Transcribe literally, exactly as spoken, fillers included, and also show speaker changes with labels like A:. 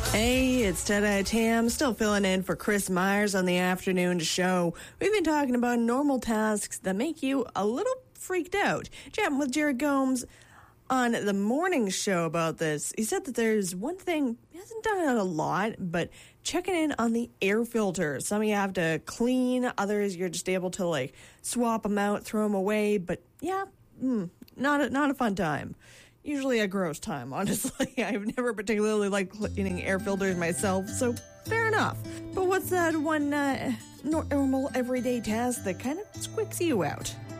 A: Hey, it's Tada Tam, still filling in for Chris Myers on the afternoon show. We've been talking about normal tasks that make you a little freaked out. Chatting with Jared Gomes on the morning show about this. He said that there's one thing, he hasn't done it a lot, but checking in on the air filters. Some you have to clean, others you're just able to like swap them out, throw them away. But yeah, mm, not a, not a fun time. Usually a gross time, honestly. I've never particularly liked cleaning air filters myself, so fair enough. But what's that one uh, normal everyday task that kind of squeaks you out?